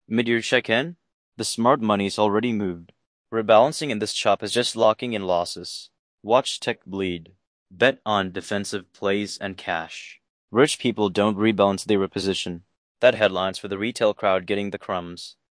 Mid-year check-in? The smart money's already moved. Rebalancing in this chop is just locking in losses. Watch tech bleed. Bet on defensive plays and cash. Rich people don't rebalance, they reposition. That headline's for the retail crowd getting the crumbs.